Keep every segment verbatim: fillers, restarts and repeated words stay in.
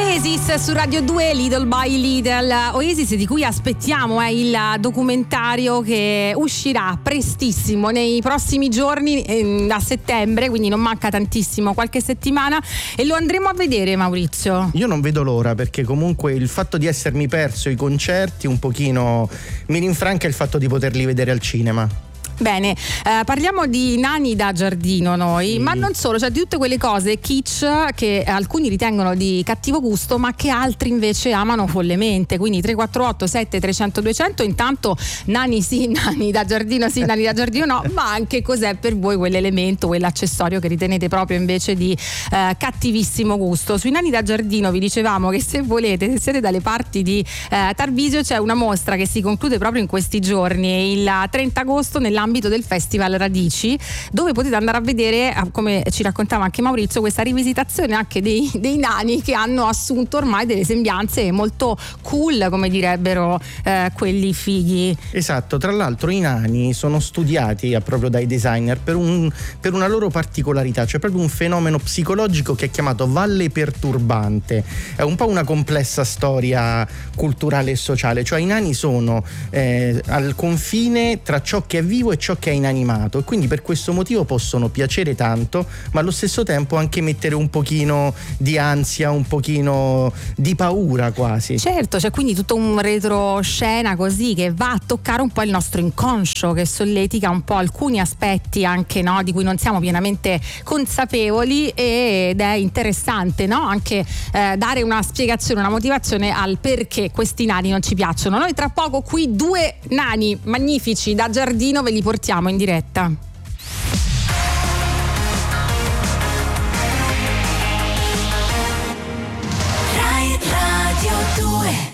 Oasis su Radio due, Little by Little. Oasis di cui aspettiamo è il documentario che uscirà prestissimo nei prossimi giorni, eh, a settembre, quindi non manca tantissimo, qualche settimana, e lo andremo a vedere, Maurizio. Io non vedo l'ora, perché comunque il fatto di essermi perso i concerti un pochino mi rinfranca il fatto di poterli vedere al cinema. Bene, eh, parliamo di nani da giardino noi, sì. Ma non solo, cioè di tutte quelle cose kitsch che alcuni ritengono di cattivo gusto, ma che altri invece amano follemente. Quindi tre quattro otto sette trecento duecento. Intanto nani sì, nani da giardino sì, nani da giardino no, ma anche cos'è per voi quell'elemento, quell'accessorio che ritenete proprio invece di eh, cattivissimo gusto. Sui nani da giardino vi dicevamo che se volete, se siete dalle parti di eh, Tarvisio, c'è una mostra che si conclude proprio in questi giorni, il trenta agosto, nell'ambito del Festival Radici, dove potete andare a vedere, come ci raccontava anche Maurizio, questa rivisitazione anche dei, dei nani che hanno assunto ormai delle sembianze molto cool, come direbbero eh, quelli fighi. Esatto, tra l'altro i nani sono studiati proprio dai designer per, un, per una loro particolarità, cioè proprio un fenomeno psicologico che è chiamato valle perturbante. È un po' una complessa storia culturale e sociale, cioè i nani sono eh, al confine tra ciò che è vivo e ciò che è inanimato, e quindi per questo motivo possono piacere tanto, ma allo stesso tempo anche mettere un pochino di ansia, un pochino di paura quasi. Certo, c'è quindi tutto un retroscena così che va a toccare un po' il nostro inconscio, che solletica un po' alcuni aspetti anche, no, di cui non siamo pienamente consapevoli, ed è interessante, no, anche eh, dare una spiegazione, una motivazione al perché questi nani non ci piacciono. Noi tra poco qui due nani magnifici da giardino ve li portiamo in diretta. Rai Radio due.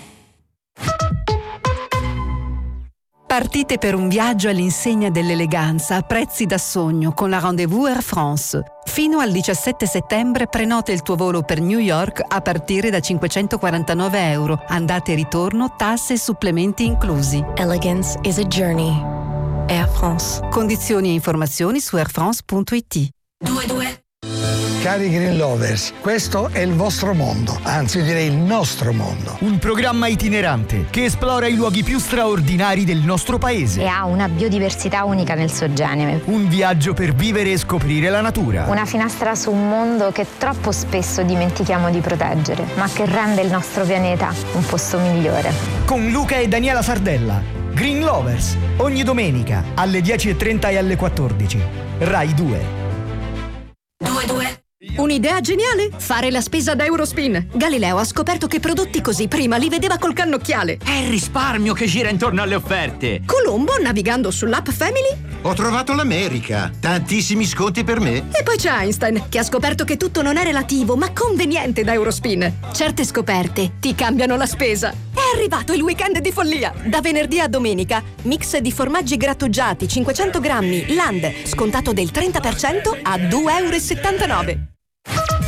Partite per un viaggio all'insegna dell'eleganza a prezzi da sogno con la Rendez-vous Air France. Fino al diciassette settembre prenota il tuo volo per New York a partire da cinquecentoquarantanove euro. Andate e ritorno, tasse e supplementi inclusi. Elegance is a journey. Air France. Condizioni e informazioni su airfrance punto it. due due. Cari Green Lovers, questo è il vostro mondo, anzi direi il nostro mondo. Un programma itinerante che esplora i luoghi più straordinari del nostro paese. E ha una biodiversità unica nel suo genere. Un viaggio per vivere e scoprire la natura. Una finestra su un mondo che troppo spesso dimentichiamo di proteggere, ma che rende il nostro pianeta un posto migliore. Con Luca e Daniela Sardella. Green Lovers, ogni domenica alle dieci e trenta e alle quattordici. Rai due. due due. Un'idea geniale? Fare la spesa da Eurospin. Galileo ha scoperto che prodotti così prima li vedeva col cannocchiale. È il risparmio che gira intorno alle offerte. Colombo, navigando sull'app Family, ho trovato l'America. Tantissimi sconti per me. E poi c'è Einstein, che ha scoperto che tutto non è relativo, ma conveniente da Eurospin. Certe scoperte ti cambiano la spesa. È arrivato il weekend di follia. Da venerdì a domenica, mix di formaggi grattugiati cinquecento grammi Land, scontato del trenta per cento a due e settantanove euro.